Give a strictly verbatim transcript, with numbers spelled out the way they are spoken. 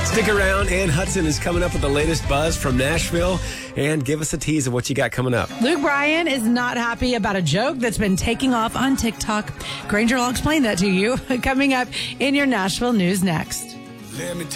Stick around. Ann Hudson is coming up with the latest buzz from Nashville. And give us a tease of what you got coming up. Luke Bryan is not happy about a joke that's been taking off on TikTok. Granger will explain that to you coming up in your Nashville news next. Let me